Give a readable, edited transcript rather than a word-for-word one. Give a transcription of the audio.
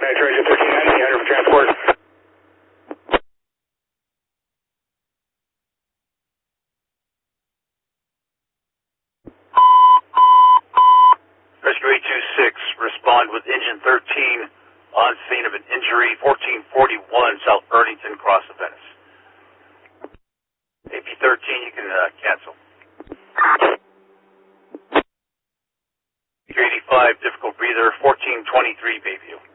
Trajan 1390, under for transport. Rescue 826, respond with engine 13 on scene of an injury, 1441 South Burlington, cross of Venice. AP13, you can cancel. 385, difficult breather, 1423 Bayview.